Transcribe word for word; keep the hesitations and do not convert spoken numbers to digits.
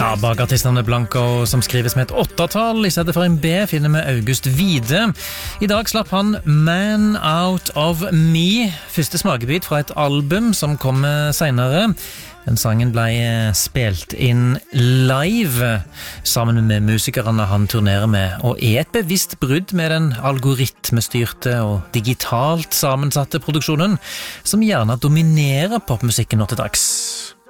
Ja, bak artistene Blanco, som skrives med et åttetall, i stedet for en B, finner vi August Wide. I dag slapp han Man Out of Me, første smakebit fra et album som kommer senere. Den sangen ble spilt inn live sammen med musikerne han turnerer med, og er et bevisst brudd med den algoritmestyrte og digitalt sammensatte produksjonen som gjerne dominerer popmusikken nå til dags.